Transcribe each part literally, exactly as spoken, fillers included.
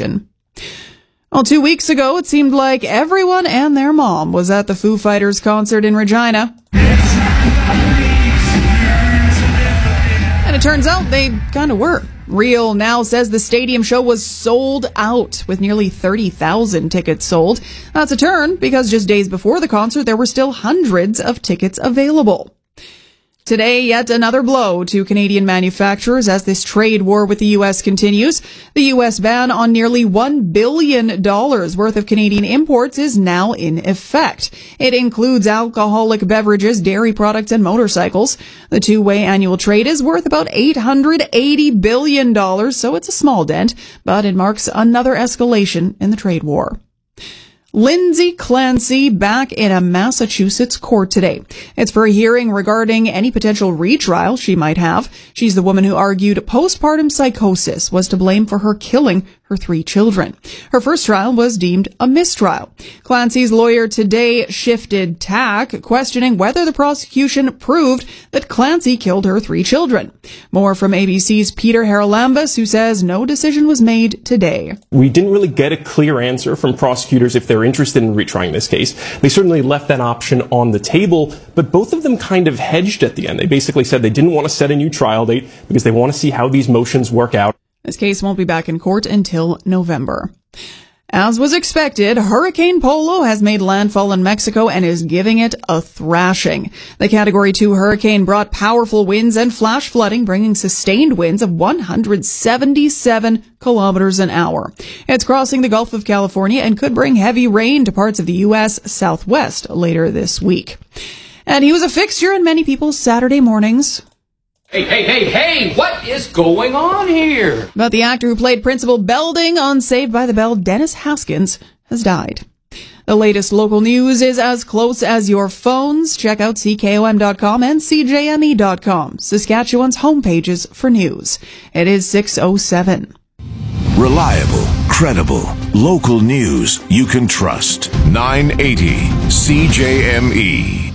medication. Well, two weeks ago, it seemed like everyone and their mom was at the Foo Fighters concert in Regina. And it turns out they kind of were. Real Now says the stadium show was sold out, with nearly thirty thousand tickets sold. That's a turn, because just days before the concert, there were still hundreds of tickets available. Today, yet another blow to Canadian manufacturers as this trade war with the U S continues. The U S ban on nearly one billion dollars worth of Canadian imports is now in effect. It includes alcoholic beverages, dairy products, and motorcycles. The two-way annual trade is worth about eight hundred eighty billion dollars, so it's a small dent, but it marks another escalation in the trade war. Lindsay Clancy back in a Massachusetts court today. It's for a hearing regarding any potential retrial she might have. She's the woman who argued postpartum psychosis was to blame for her killing her three children. Her first trial was deemed a mistrial. Clancy's lawyer today shifted tack, questioning whether the prosecution proved that Clancy killed her three children. More from A B C's Peter Haralambous, who says no decision was made today. We didn't really get a clear answer from prosecutors if they're interested in retrying this case. They certainly left that option on the table, but both of them kind of hedged at the end. They basically said they didn't want to set a new trial date because they want to see how these motions work out. This case won't be back in court until November. As was expected, Hurricane Polo has made landfall in Mexico and is giving it a thrashing. The Category two hurricane brought powerful winds and flash flooding, bringing sustained winds of one hundred seventy-seven kilometers an hour. It's crossing the Gulf of California and could bring heavy rain to parts of the U S Southwest later this week. And he was a fixture in many people's Saturday mornings. Hey, hey, hey, hey, what is going on here? But the actor who played Principal Belding on Saved by the Bell, Dennis Haskins, has died. The latest local news is as close as your phones. Check out C K O M dot com and C J M E dot com, Saskatchewan's homepages for news. It is six oh seven. Reliable, credible, local news you can trust. nine eighty C J M E.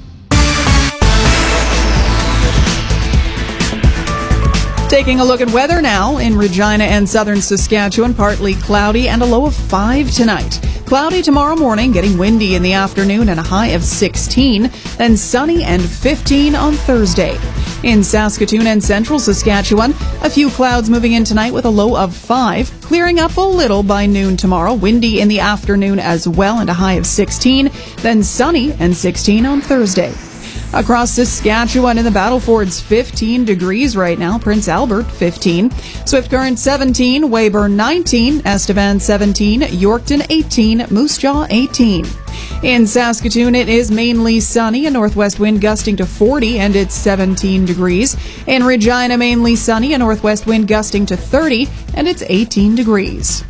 Taking a look at weather now in Regina and southern Saskatchewan, partly cloudy and a low of five tonight. Cloudy tomorrow morning, getting windy in the afternoon and a high of sixteen, then sunny and fifteen on Thursday. In Saskatoon and central Saskatchewan, a few clouds moving in tonight with a low of five, clearing up a little by noon tomorrow, windy in the afternoon as well and a high of sixteen, then sunny and sixteen on Thursday. Across Saskatchewan in the Battlefords, fifteen degrees right now. Prince Albert, fifteen. Swift Current, seventeen. Weyburn, nineteen. Estevan, seventeen. Yorkton, eighteen. Moose Jaw, eighteen. In Saskatoon, it is mainly sunny, a northwest wind gusting to forty, and it's seventeen degrees. In Regina, mainly sunny, a northwest wind gusting to thirty, and it's eighteen degrees.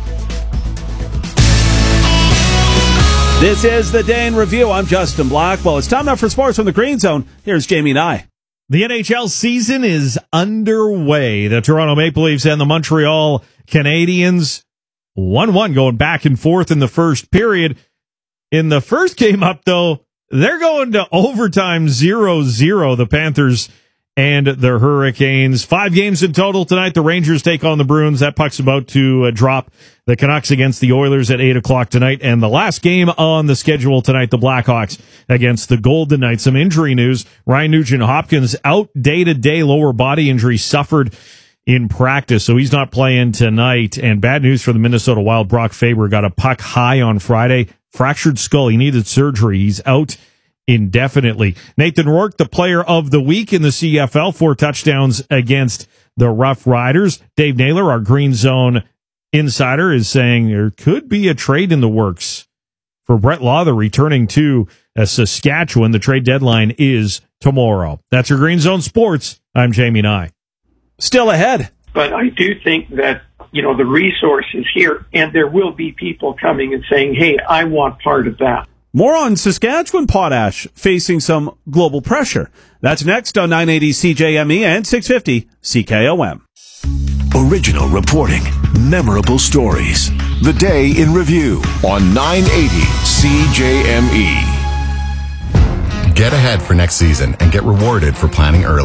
This is the Day in Review. I'm Justin Blackwell. It's time now for Sports from the Green Zone. Here's Jamie Nye. The N H L season is underway. The Toronto Maple Leafs and the Montreal Canadiens one one going back and forth in the first period. In the first game up, though, they're going to overtime zero zero, the Panthers and the Hurricanes. Five games in total tonight. The Rangers take on the Bruins. That puck's about to uh, drop. The Canucks against the Oilers at eight o'clock tonight. And the last game on the schedule tonight, the Blackhawks against the Golden Knights. Some injury news. Ryan Nugent-Hopkins out day-to-day, lower body injury suffered in practice, so he's not playing tonight. And bad news for the Minnesota Wild. Brock Faber got a puck high on Friday. Fractured skull. He needed surgery. He's out indefinitely. Nathan Rourke, the player of the week in the C F L, four touchdowns against the Rough Riders. Dave Naylor, our Green Zone insider, is saying there could be a trade in the works for Brett Lauther returning to uh, Saskatchewan. The trade deadline is tomorrow. That's your Green Zone Sports. I'm Jamie Nye. Still ahead. But I do think that, you know, the resource is here, and there will be people coming and saying, hey, I want part of that. More on Saskatchewan potash facing some global pressure. That's next on nine eighty C J M E and six fifty C K O M. Original reporting, memorable stories. The Day in Review on nine eighty C J M E. Get ahead for next season and get rewarded for planning early.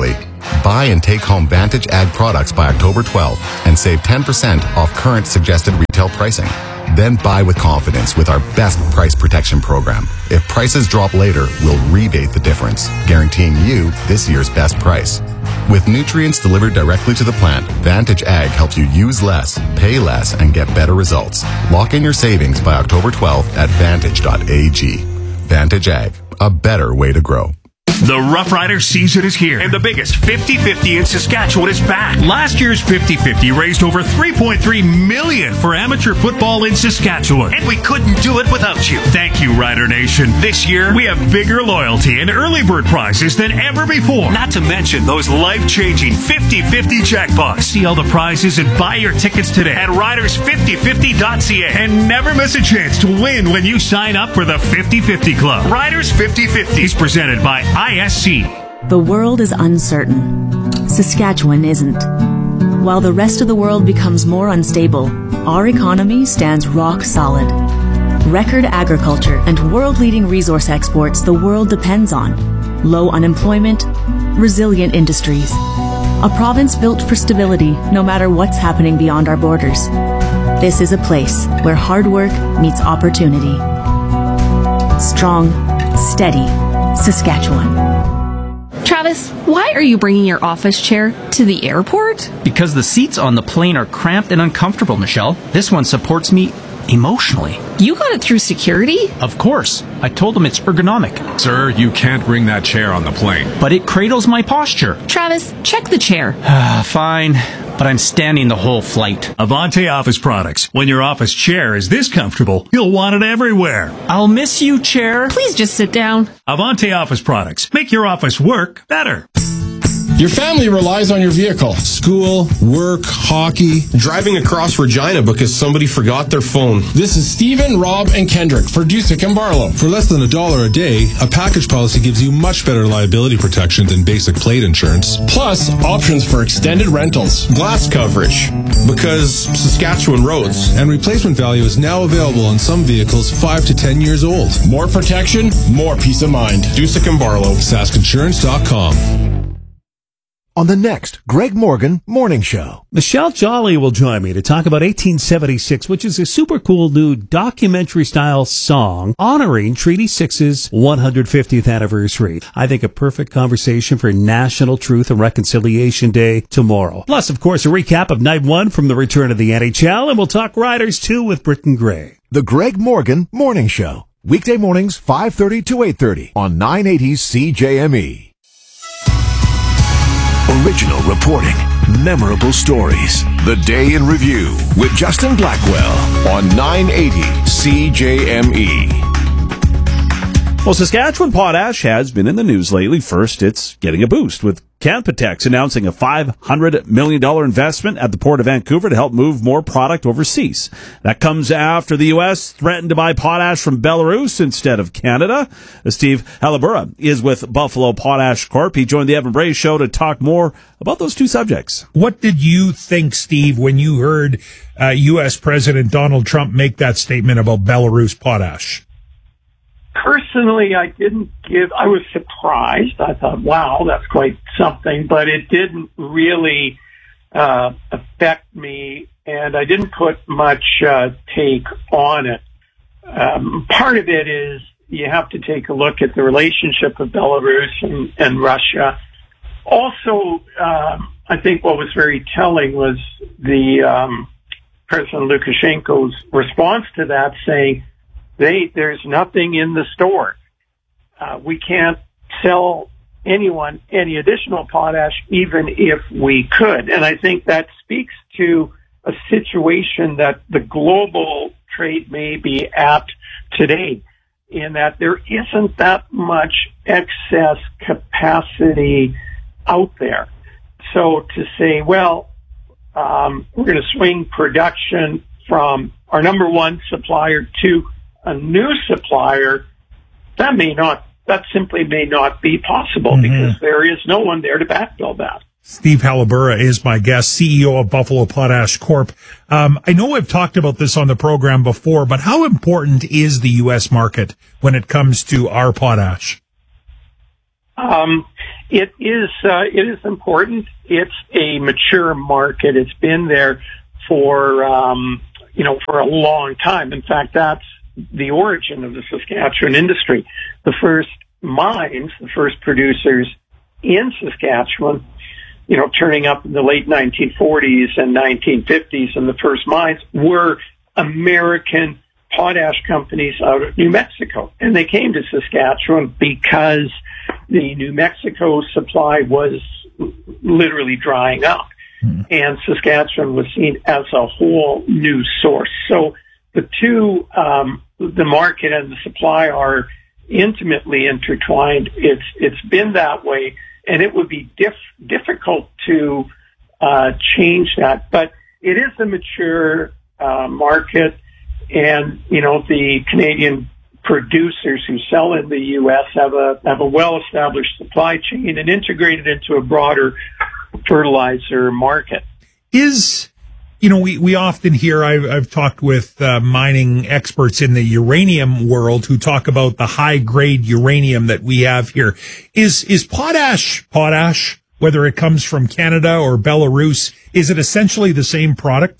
Buy and take home Vantage Ag products by October twelfth and save ten percent off current suggested retail pricing. Then buy with confidence with our best price protection program. If prices drop later, we'll rebate the difference, guaranteeing you this year's best price. With nutrients delivered directly to the plant, Vantage Ag helps you use less, pay less, and get better results. Lock in your savings by October twelfth at vantage dot a g. Vantage Ag, a better way to grow. The Rough Rider season is here, and the biggest fifty fifty in Saskatchewan is back. Last year's fifty fifty raised over three point three million dollars for amateur football in Saskatchewan, and we couldn't do it without you. Thank you, Rider Nation. This year, we have bigger loyalty and early bird prizes than ever before. Not to mention those life-changing fifty fifty jackpots. See all the prizes and buy your tickets today at riders fifty fifty dot c a, and never miss a chance to win when you sign up for the fifty fifty Club. Riders fifty fifty is presented by I S C. The world is uncertain. Saskatchewan isn't. While the rest of the world becomes more unstable, our economy stands rock solid. Record agriculture and world-leading resource exports the world depends on. Low unemployment, resilient industries. A province built for stability no matter what's happening beyond our borders. This is a place where hard work meets opportunity. Strong, steady Saskatchewan. Travis, why are you bringing your office chair to the airport? Because the seats on the plane are cramped and uncomfortable, Michelle. This one supports me emotionally. You got it through security? Of course. I told them it's ergonomic. Sir, you can't bring that chair on the plane. But it cradles my posture. Travis, check the chair. Fine. But I'm standing the whole flight. Avante Office Products. When your office chair is this comfortable, you'll want it everywhere. I'll miss you, chair. Please just sit down. Avante Office Products. Make your office work better. Your family relies on your vehicle. School, work, hockey, driving across Regina because somebody forgot their phone. This is Stephen, Rob, and Kendrick for Dusick and Barlow. For less than a dollar a day, a package policy gives you much better liability protection than basic plate insurance. Plus, options for extended rentals, glass coverage, because Saskatchewan roads. And replacement value is now available on some vehicles five to ten years old. More protection, more peace of mind. Dusick and Barlow. Sask Insurance dot com. On the next Greg Morgan Morning Show, Michelle Jolly will join me to talk about eighteen seventy-six, which is a super cool new documentary-style song honoring Treaty six's one hundred fiftieth anniversary. I think a perfect conversation for National Truth and Reconciliation Day tomorrow. Plus, of course, a recap of Night one from the return of the N H L, and we'll talk Riders two with Britton Gray. The Greg Morgan Morning Show, weekday mornings five thirty to eight thirty on nine eighty C J M E. Original reporting, memorable stories. The Day in Review with Justin Blackwell on nine eighty C J M E. Well, Saskatchewan Potash has been in the news lately. First, it's getting a boost with Canpotex announcing a five hundred million dollars investment at the Port of Vancouver to help move more product overseas. That comes after the U S threatened to buy potash from Belarus instead of Canada. Steve Halabura is with Buffalo Potash Corp. He joined the Evan Bray Show to talk more about those two subjects. What did you think, Steve, when you heard uh, U S President Donald Trump make that statement about Belarus potash? Personally, I didn't give, I was surprised. I thought, wow, that's quite something, but it didn't really uh, affect me, and I didn't put much uh, take on it. Um, part of it is you have to take a look at the relationship of Belarus and, and Russia. Also, uh, I think what was very telling was the um, President Lukashenko's response to that, saying, They, there's nothing in the store. Uh, we can't sell anyone any additional potash, even if we could. And I think that speaks to a situation that the global trade may be at today, in that there isn't that much excess capacity out there. So to say, well, um, we're going to swing production from our number one supplier to a new supplier, that may not, that simply may not be possible mm-hmm. because there is no one there to backfill that. Steve Halabura is my guest, C E O of Buffalo Potash Corp. Um, I know I've talked about this on the program before, but how important is the U S market when it comes to our potash? Um, It is, uh, it is important. It's a mature market. It's been there for, um, you know, for a long time. In fact, that's the origin of the Saskatchewan industry. The first mines, the first producers in Saskatchewan, you know, turning up in the late nineteen forties and nineteen fifties, and the first mines were American potash companies out of New Mexico. And they came to Saskatchewan because the New Mexico supply was literally drying up. Mm. And Saskatchewan was seen as a whole new source. So the two, um, the market and the supply are intimately intertwined. It's, it's been that way, and it would be diff, difficult to, uh, change that. But it is a mature, uh, market. And, you know, the Canadian producers who sell in the U S have a, have a well-established supply chain and integrated into a broader fertilizer market. Is, you know, we, we often hear, I've, I've talked with uh, mining experts in the uranium world who talk about the high-grade uranium that we have here. Is, is potash, potash, whether it comes from Canada or Belarus, is it essentially the same product?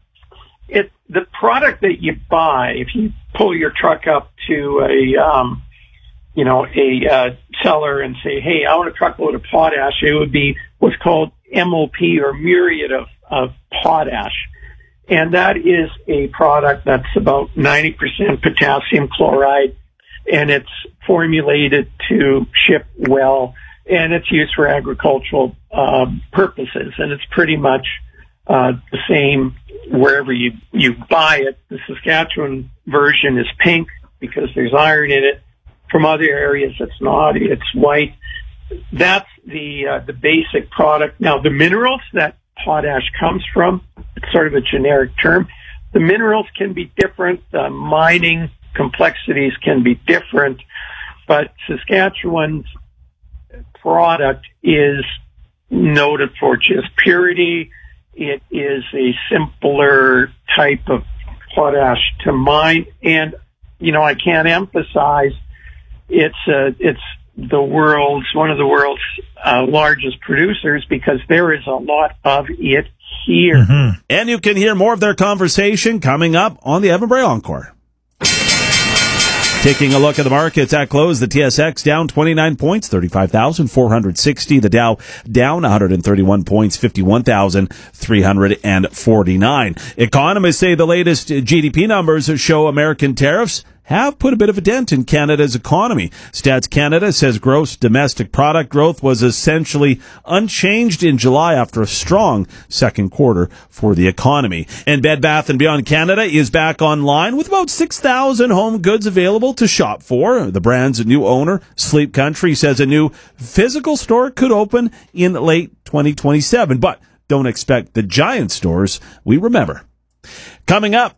It, the product that you buy, if you pull your truck up to a, um, you know, a uh, seller and say, hey, I want a truckload of potash, it would be what's called M O P, or muriate of, of potash. And that is a product that's about ninety percent potassium chloride, and it's formulated to ship well, and it's used for agricultural uh, purposes, and it's pretty much uh, the same wherever you, you buy it. The Saskatchewan version is pink because there's iron in it. From other areas, it's not. It's white. That's the uh, the basic product. Now, the minerals that potash comes from, it's sort of a generic term. The minerals can be different. The mining complexities can be different. But Saskatchewan's product is noted for just purity. It is a simpler type of potash to mine. And, you know, I can't emphasize it's, uh, it's the world's, one of the world's uh, largest producers, because there is a lot of it here. Mm-hmm. And you can hear more of their conversation coming up on the Evan Bray Encore. Taking a look at the markets at close, the T S X down twenty-nine points, thirty-five thousand four hundred sixty. The Dow down one hundred thirty-one points, fifty-one thousand three hundred forty-nine. Economists say the latest G D P numbers show American tariffs have put a bit of a dent in Canada's economy. Stats Canada says gross domestic product growth was essentially unchanged in July after a strong second quarter for the economy. And Bed Bath and Beyond Canada is back online with about six thousand home goods available to shop for. The brand's new owner, Sleep Country, says a new physical store could open in late twenty twenty-seven, but don't expect the giant stores we remember. Coming up,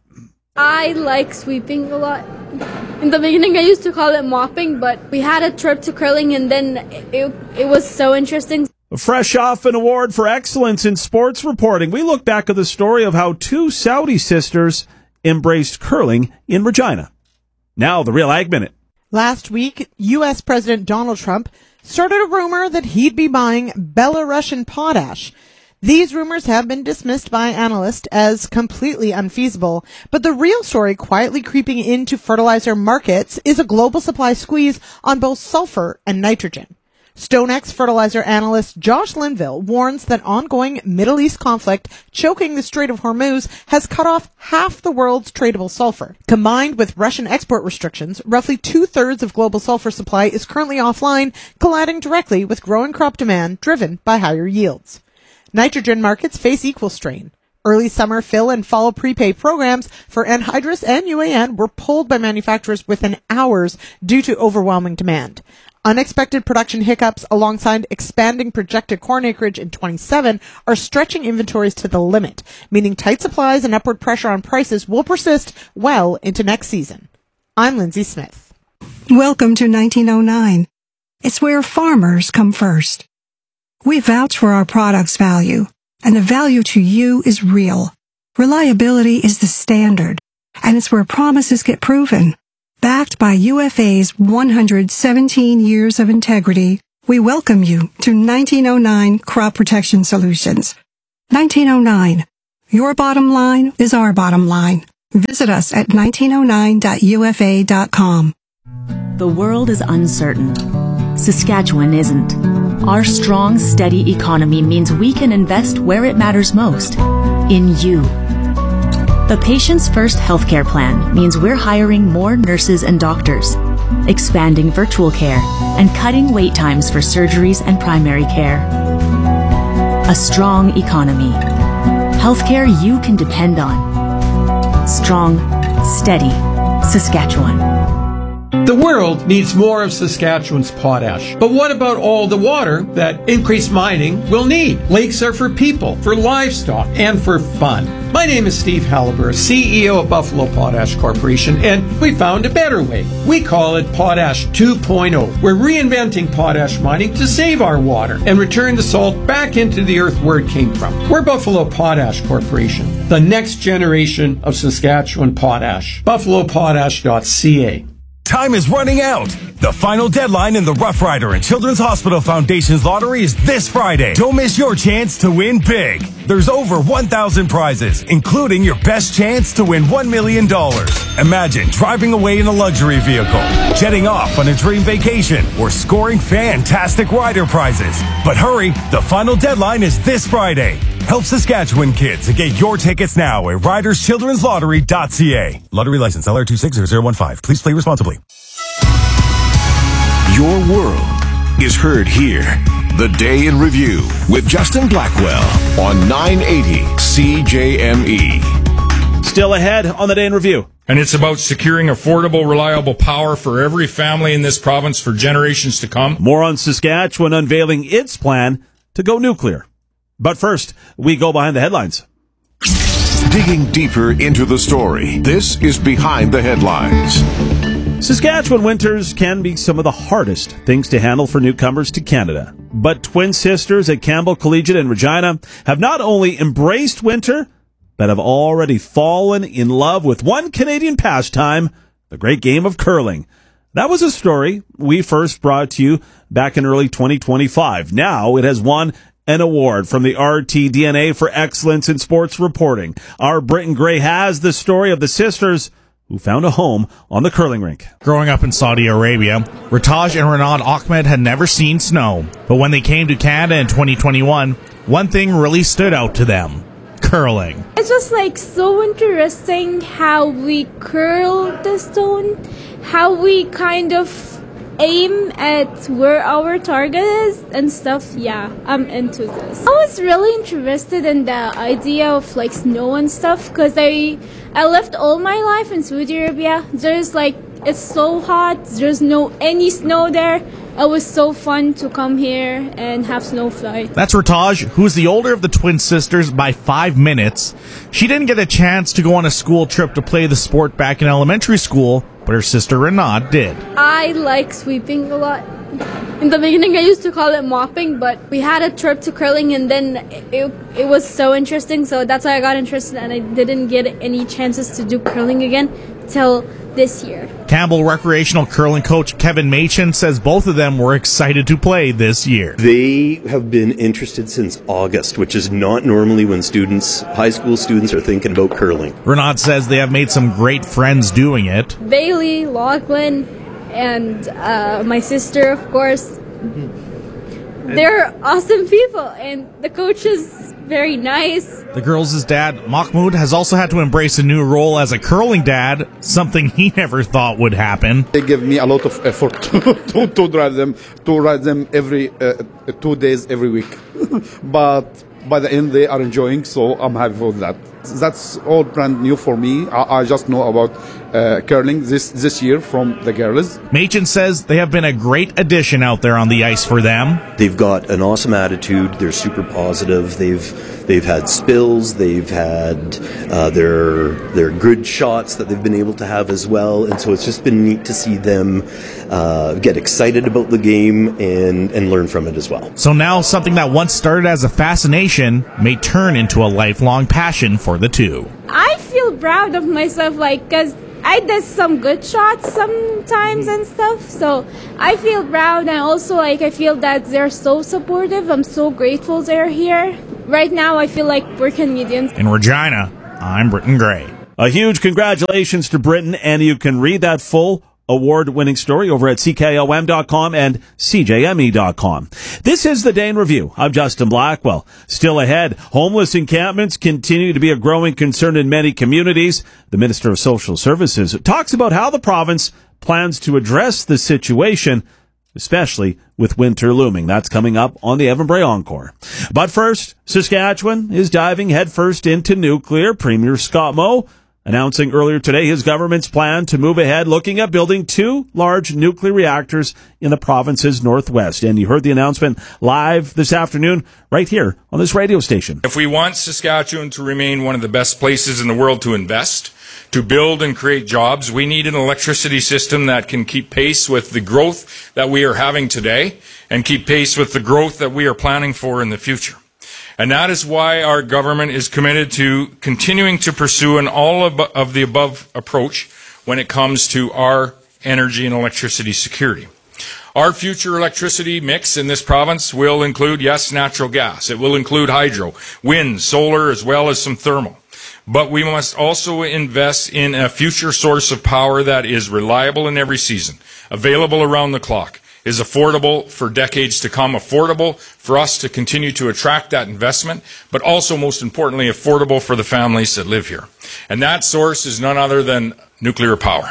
I like sweeping a lot. In the beginning, I used to call it mopping, but we had a trip to curling, and then it, it was so interesting. Fresh off an award for excellence in sports reporting, we look back at the story of how two Saudi sisters embraced curling in Regina. Now, the Real Ag Minute. Last week, U S President Donald Trump started a rumor that he'd be buying Belarusian potash. These rumors have been dismissed by analysts as completely unfeasible, but the real story quietly creeping into fertilizer markets is a global supply squeeze on both sulfur and nitrogen. StoneX fertilizer analyst Josh Linville warns that ongoing Middle East conflict choking the Strait of Hormuz has cut off half the world's tradable sulfur. Combined with Russian export restrictions, roughly two-thirds of global sulfur supply is currently offline, colliding directly with growing crop demand driven by higher yields. Nitrogen markets face equal strain. Early summer fill and fall prepay programs for anhydrous and U A N were pulled by manufacturers within hours due to overwhelming demand. Unexpected production hiccups alongside expanding projected corn acreage in twenty-seven are stretching inventories to the limit, meaning tight supplies and upward pressure on prices will persist well into next season. I'm Lindsay Smith. Welcome to nineteen oh nine. It's where farmers come first. We vouch for our product's value, and the value to you is real. Reliability is the standard, and it's where promises get proven. Backed by U F A's one hundred seventeen years of integrity, We welcome you to nineteen oh nine Crop Protection Solutions. nineteen oh nine. Your bottom line is our bottom line. Visit us at nineteen oh nine dot U F A dot com. The world is uncertain. Saskatchewan isn't. Our strong, steady economy means we can invest where it matters most, in you. The Patients First healthcare plan means we're hiring more nurses and doctors, expanding virtual care, and cutting wait times for surgeries and primary care. A strong economy. Healthcare you can depend on. Strong, steady Saskatchewan. The world needs more of Saskatchewan's potash. But what about all the water that increased mining will need? Lakes are for people, for livestock, and for fun. My name is Steve Halliburton, C E O of Buffalo Potash Corporation, and we found a better way. We call it Potash two point oh. We're reinventing potash mining to save our water and return the salt back into the earth where it came from. We're Buffalo Potash Corporation, the next generation of Saskatchewan potash. buffalo potash dot c a. Time is running out. The final deadline in the Rough Rider and Children's Hospital Foundation's lottery is this Friday. Don't miss your chance to win big. There's over one thousand prizes, including your best chance to win one million dollars. Imagine driving away in a luxury vehicle, jetting off on a dream vacation, or scoring fantastic rider prizes. But hurry, the final deadline is this Friday. Help Saskatchewan kids and get your tickets now at riders children's lottery dot c a. Lottery license L R two six zero zero one five. Please play responsibly. Your world is heard here. The Day in Review with Justin Blackwell on nine eighty C J M E. Still ahead on the Day in Review. And it's about securing affordable, reliable power for every family in this province for generations to come. More on Saskatchewan unveiling its plan to go nuclear. But first, we go behind the headlines. Digging deeper into the story, this is Behind the Headlines. Saskatchewan winters can be some of the hardest things to handle for newcomers to Canada. But twin sisters at Campbell Collegiate in Regina have not only embraced winter, but have already fallen in love with one Canadian pastime, the great game of curling. That was a story we first brought to you back in early twenty twenty-five. Now it has won an award from the R T D N A for excellence in sports reporting. Our Britton Gray has the story of the sisters who found a home on the curling rink. Growing up in Saudi Arabia, Ritaj and Renad Ahmed had never seen snow. But when they came to Canada in twenty twenty-one, one thing really stood out to them: curling. It's just like so interesting how we curl the stone, how we kind of aim at where our target is and stuff. Yeah, I'm into this. I was really interested in the idea of like snow and stuff because I I lived all my life in Saudi Arabia. There's like, it's so hot, there's no any snow there. It was so fun to come here and have snow fly. That's Ritaj, who's the older of the twin sisters by five minutes. She didn't get a chance to go on a school trip to play the sport back in elementary school, but her sister Renad did. I like sweeping a lot. In the beginning, I used to call it mopping, but we had a trip to curling, and then it, it was so interesting, so that's why I got interested, and I didn't get any chances to do curling again till this year. Campbell recreational curling coach Kevin Machin says both of them were excited to play this year. They have been interested since August, which is not normally when students, high school students, are thinking about curling. Renad says they have made some great friends doing it. Bailey, Lachlan, and uh, my sister, of course. They're awesome people, and the coach is very nice. The girls' dad, Mahmoud, has also had to embrace a new role as a curling dad, something he never thought would happen. They give me a lot of effort to, to drive them, to ride them every uh, two days every week. But by the end, they are enjoying, so I'm happy for that. That's all brand new for me. I, I just know about uh, curling this, this year from the girls. Machin says they have been a great addition out there on the ice for them. They've got an awesome attitude. They're super positive. They've they've had spills. They've had uh, their their good shots that they've been able to have as well. And so it's just been neat to see them uh, get excited about the game and, and learn from it as well. So now something that once started as a fascination may turn into a lifelong passion for the two. I feel proud of myself, like, because I did some good shots sometimes and stuff. So I feel proud, and also like I feel that they're so supportive. I'm so grateful they're here. Right now, I feel like we're Canadians. In Regina, I'm Britton Gray. A huge congratulations to Britton, and you can read that full award-winning story over at C K O M dot com and C J M E dot com. This is the Day in Review. I'm Justin Blackwell. Still ahead, homeless encampments continue to be a growing concern in many communities. The Minister of Social Services talks about how the province plans to address the situation, especially with winter looming. That's coming up on the Evan Bray Encore. But first, Saskatchewan is diving headfirst into nuclear. Premier Scott Moe announcing earlier today his government's plan to move ahead looking at building two large nuclear reactors in the province's northwest. And you heard the announcement live this afternoon right here on this radio station. If we want Saskatchewan to remain one of the best places in the world to invest, to build and create jobs, we need an electricity system that can keep pace with the growth that we are having today and keep pace with the growth that we are planning for in the future. And that is why our government is committed to continuing to pursue an all of, of the above approach when it comes to our energy and electricity security. Our future electricity mix in this province will include, yes, natural gas. It will include hydro, wind, solar, as well as some thermal. But we must also invest in a future source of power that is reliable in every season, available around the clock, is affordable for decades to come, affordable for us to continue to attract that investment, but also, most importantly, affordable for the families that live here. And that source is none other than nuclear power.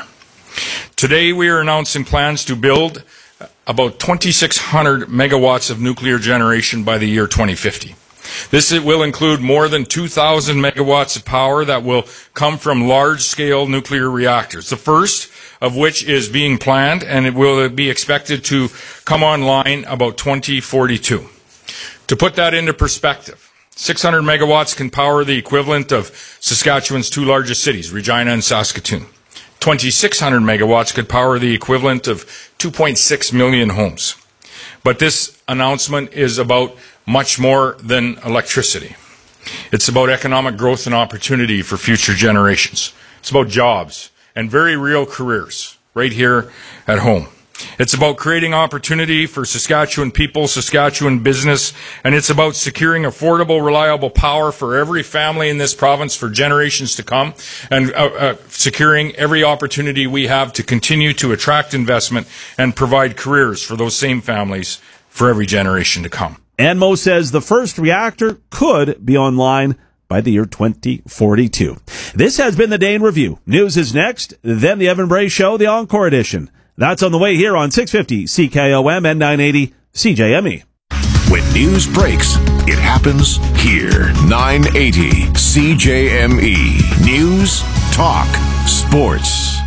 Today, we are announcing plans to build about twenty-six hundred megawatts of nuclear generation by the year twenty fifty. This will include more than two thousand megawatts of power that will come from large-scale nuclear reactors. The first of which is being planned, and it will be expected to come online about twenty forty-two. To put that into perspective, six hundred megawatts can power the equivalent of Saskatchewan's two largest cities, Regina and Saskatoon. twenty-six hundred megawatts could power the equivalent of two point six million homes. But this announcement is about much more than electricity. It's about economic growth and opportunity for future generations. It's about jobs and very real careers right here at home. It's about creating opportunity for Saskatchewan people, Saskatchewan business, and it's about securing affordable, reliable power for every family in this province for generations to come, and uh, uh, securing every opportunity we have to continue to attract investment and provide careers for those same families for every generation to come. And Moe says the first reactor could be online by the year twenty forty-two. This has been the Day in Review. News is next, then the Evan Bray Show, the Encore Edition. That's on the way here on six fifty C K O M and nine eighty C J M E. When news breaks, it happens here. nine eighty C J M E. News, talk, sports.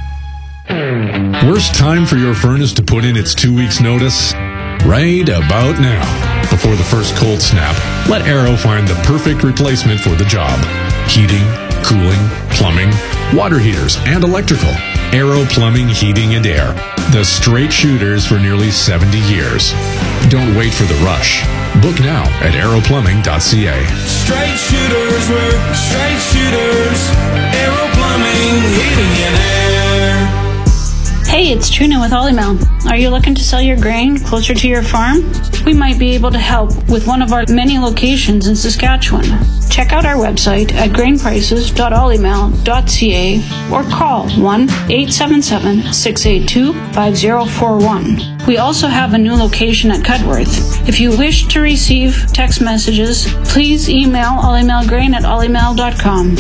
Worst time for your furnace to put in its two weeks notice? Right about now. Before the first cold snap, let Arrow find the perfect replacement for the job. Heating, cooling, plumbing, water heaters, and electrical. Arrow Plumbing, Heating, and Air. The straight shooters for nearly seventy years. Don't wait for the rush. Book now at arrow plumbing dot c a. Straight shooters work, straight shooters. Arrow Plumbing, Heating, and Air. Hey, it's Trina with Olymel. Are you looking to sell your grain closer to your farm? We might be able to help with one of our many locations in Saskatchewan. Check out our website at grain prices dot olymel dot c a or call one eight seven seven, six eight two, five zero four one. We also have a new location at Cudworth. If you wish to receive text messages, please email olymelgrain at olymel dot com.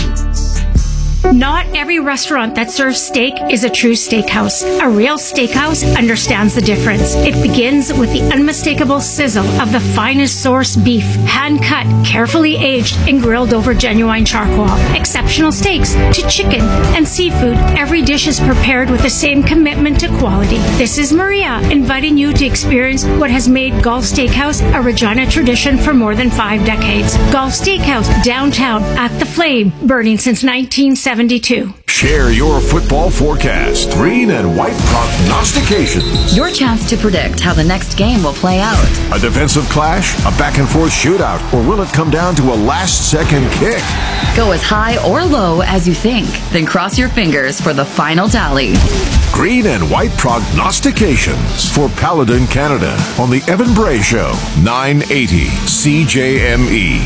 Not every restaurant that serves steak is a true steakhouse. A real steakhouse understands the difference. It begins with the unmistakable sizzle of the finest source beef, hand-cut, carefully aged, and grilled over genuine charcoal. Exceptional steaks to chicken and seafood. Every dish is prepared with the same commitment to quality. This is Maria, inviting you to experience what has made Gulf Steakhouse a Regina tradition for more than five decades. Gulf Steakhouse, downtown, at the Flame, burning since nineteen seventy-two. Share your football forecast. Green and white prognostications. Your chance to predict how the next game will play out. A defensive clash, a back-and-forth shootout, or will it come down to a last-second kick? Go as high or low as you think, then cross your fingers for the final tally. Green and white prognostications for Paladin Canada on the Evan Bray Show, nine eighty C J M E.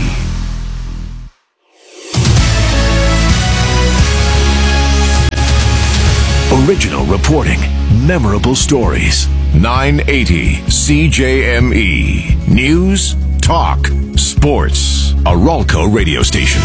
Original reporting, memorable stories. nine eighty C J M E. News, talk, sports. A Ralco radio station.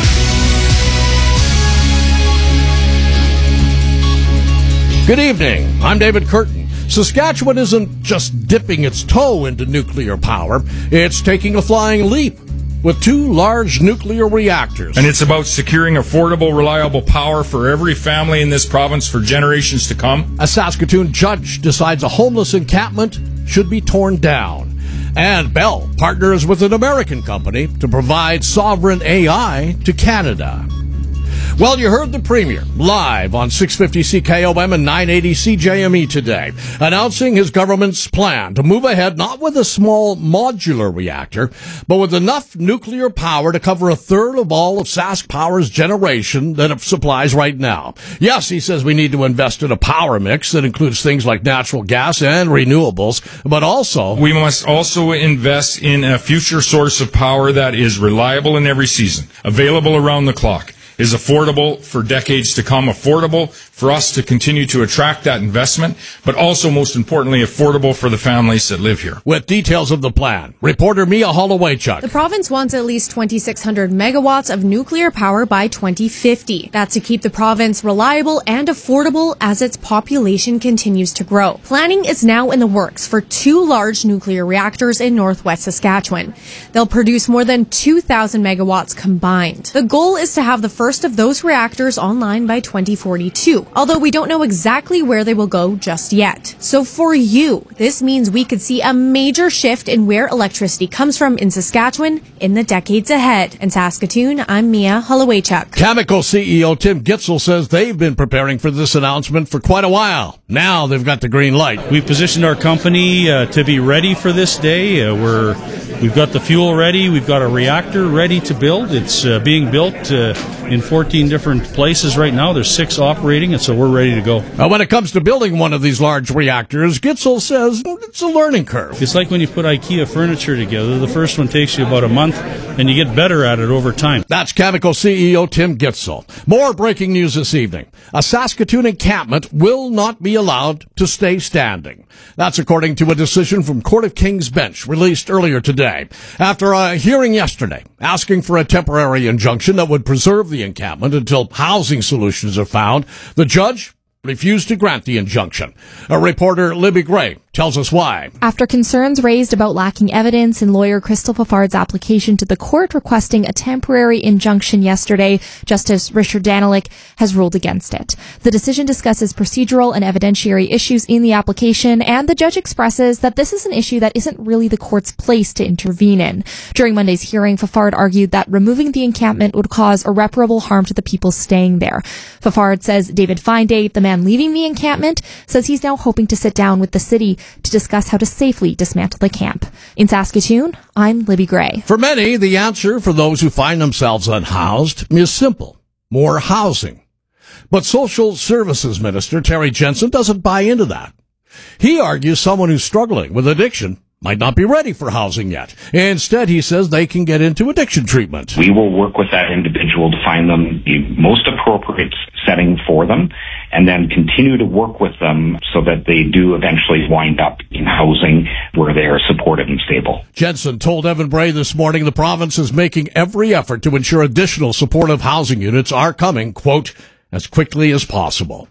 Good evening. I'm David Curtin. Saskatchewan isn't just dipping its toe into nuclear power. It's taking a flying leap with two large nuclear reactors. And it's about securing affordable, reliable power for every family in this province for generations to come. A Saskatoon judge decides a homeless encampment should be torn down. And Bell partners with an American company to provide sovereign A I to Canada. Well, you heard the Premier live on six fifty C K O M and nine eighty C J M E today, announcing his government's plan to move ahead not with a small modular reactor, but with enough nuclear power to cover a third of all of Sask Power's generation that it supplies right now. Yes, he says we need to invest in a power mix that includes things like natural gas and renewables, but also... We must also invest in a future source of power that is reliable in every season, available around the clock, is affordable for decades to come, affordable for us to continue to attract that investment, but also, most importantly, affordable for the families that live here. With details of the plan, reporter Mia Holloway-Chuck. The province wants at least twenty-six hundred megawatts of nuclear power by twenty fifty. That's to keep the province reliable and affordable as its population continues to grow. Planning is now in the works for two large nuclear reactors in northwest Saskatchewan. They'll produce more than two thousand megawatts combined. The goal is to have the first of those reactors online by twenty forty-two, although we don't know exactly where they will go just yet. So for you, this means we could see a major shift in where electricity comes from in Saskatchewan in the decades ahead. In Saskatoon, I'm Mia Holloway-Chuck. Cameco C E O Tim Gitzel says they've been preparing for this announcement for quite a while. Now they've got the green light. We positioned our company uh, to be ready for this day. Uh, we're We've got the fuel ready. We've got a reactor ready to build. It's uh, being built uh, in fourteen different places right now. There's six operating, and so we're ready to go. Now, when it comes to building one of these large reactors, Gitzel says it's a learning curve. It's like when you put IKEA furniture together. The first one takes you about a month, and you get better at it over time. That's Cameco C E O Tim Gitzel. More breaking news this evening. A Saskatoon encampment will not be allowed to stay standing. That's according to a decision from Court of King's Bench released earlier today. After a hearing yesterday asking for a temporary injunction that would preserve the encampment until housing solutions are found, the judge refused to grant the injunction. A reporter, Libby Gray, tells us why. After concerns raised about lacking evidence in lawyer Crystal Fafard's application to the court requesting a temporary injunction yesterday, Justice Richard Danilick has ruled against it. The decision discusses procedural and evidentiary issues in the application, and the judge expresses that this is an issue that isn't really the court's place to intervene in. During Monday's hearing, Fafard argued that removing the encampment would cause irreparable harm to the people staying there. Fafard says David Findate, the man leaving the encampment, says he's now hoping to sit down with the city to discuss how to safely dismantle the camp. In Saskatoon, I'm Libby Gray. For many, the answer for those who find themselves unhoused is simple: more housing. But Social Services Minister Terry Jensen doesn't buy into that. He argues someone who's struggling with addiction might not be ready for housing yet. Instead, he says they can get into addiction treatment. We will work with that individual to find them the most appropriate setting for them, and then continue to work with them so that they do eventually wind up in housing where they are supported and stable. Jensen told Evan Bray this morning the province is making every effort to ensure additional supportive housing units are coming, quote, as quickly as possible.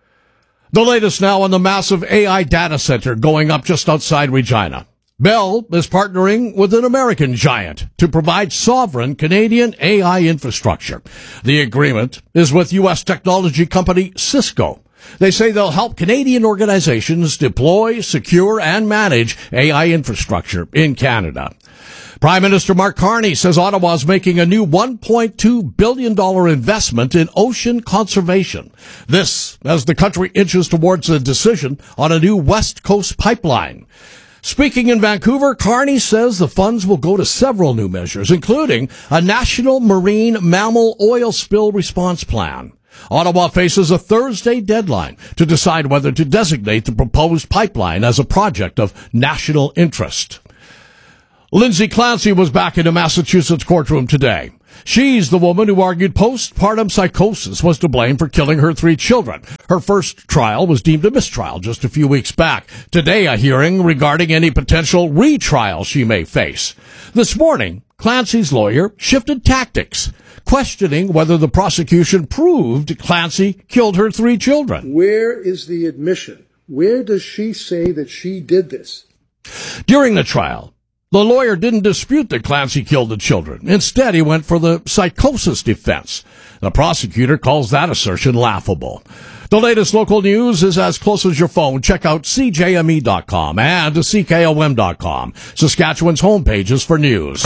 The latest now on the massive A I data center going up just outside Regina. Bell is partnering with an American giant to provide sovereign Canadian A I infrastructure. The agreement is with U S technology company Cisco. They say they'll help Canadian organizations deploy, secure, and manage A I infrastructure in Canada. Prime Minister Mark Carney says Ottawa is making a new one point two billion dollars investment in ocean conservation. This as the country inches towards a decision on a new West Coast pipeline. Speaking in Vancouver, Carney says the funds will go to several new measures, including a national marine mammal oil spill response plan. Ottawa faces a Thursday deadline to decide whether to designate the proposed pipeline as a project of national interest. Lindsay Clancy was back in a Massachusetts courtroom today. She's the woman who argued postpartum psychosis was to blame for killing her three children. Her first trial was deemed a mistrial just a few weeks back. Today, a hearing regarding any potential retrial she may face. This morning, Clancy's lawyer shifted tactics, questioning whether the prosecution proved Clancy killed her three children. Where is the admission? Where does she say that she did this? During the trial, the lawyer didn't dispute that Clancy killed the children. Instead, he went for the psychosis defense. The prosecutor calls that assertion laughable. The latest local news is as close as your phone. Check out C J M E dot com and C K O M dot com, Saskatchewan's homepages for news.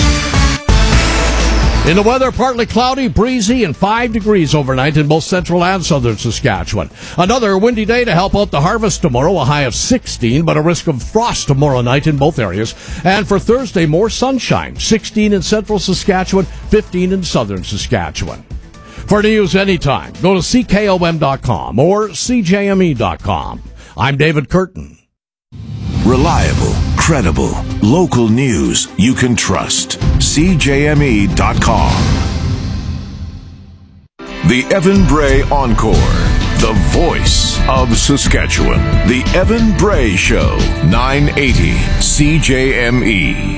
In the weather, partly cloudy, breezy, and five degrees overnight in both central and southern Saskatchewan. Another windy day to help out the harvest tomorrow, a high of sixteen, but a risk of frost tomorrow night in both areas. And for Thursday, more sunshine, sixteen in central Saskatchewan, fifteen in southern Saskatchewan. For news anytime, go to C K O M dot com or C J M E dot com. I'm David Curtin. Reliable, credible, local news you can trust. C J M E dot com. The Evan Bray Encore. The voice of Saskatchewan. The Evan Bray Show. nine eighty C J M E.